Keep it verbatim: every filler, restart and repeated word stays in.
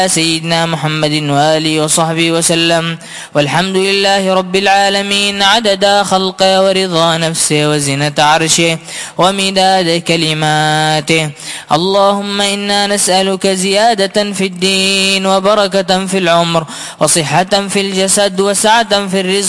سيدنا محمد وآله وصحبه وسلم. والحمد لله رب العالمين عدد خلقه ورضا نفسه وزنة عرشه ومداد كلماته. اللهم إنا نسألك زيادة في الدين وبركة في العمر وصحة في الجسد وسعة في الرزق